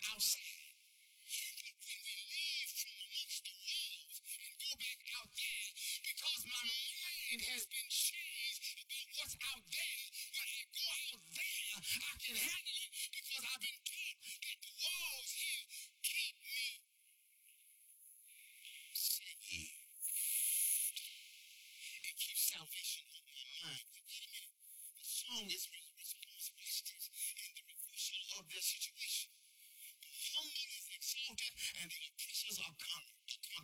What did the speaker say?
outside. But when we leave from amongst the walls and go back out there, because my mind has been changed about what's out there, when I go out there, I can handle it because I've been taught that the walls here keep me safe. It keeps salvation.